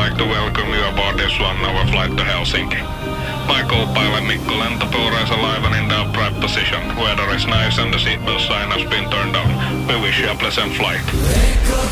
like to welcome you aboard this 1-hour flight to Helsinki. My co-pilot Mikko Läntäpuuro is alive and in the upright position. Weather is nice and the seatbelt sign has been turned on. We wish you a pleasant flight.